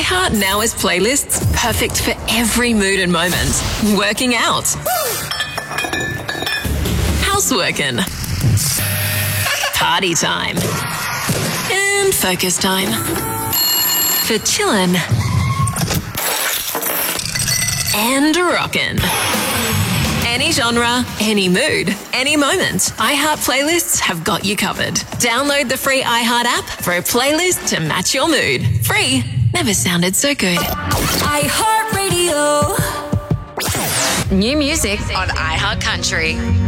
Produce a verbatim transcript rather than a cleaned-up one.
iHeart now has playlists perfect for every mood and moment. Working out. Houseworking. Party time. And focus time. For chillin'. And rockin'. Any genre, any mood, any moment. iHeart Playlists have got you covered. Download the free iHeart app for a playlist to match your mood. Free never sounded so good. iHeart Radio. New music on iHeart Country.